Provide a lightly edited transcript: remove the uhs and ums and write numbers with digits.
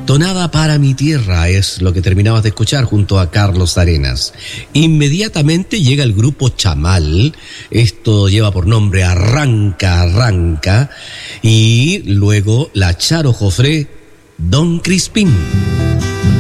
Tonada para mi tierra es lo que terminabas de escuchar junto a Carlos Arenas. Inmediatamente llega el grupo Chamal, esto lleva por nombre Arranca, Arranca, y luego la Charo Jofré, Don Crispín.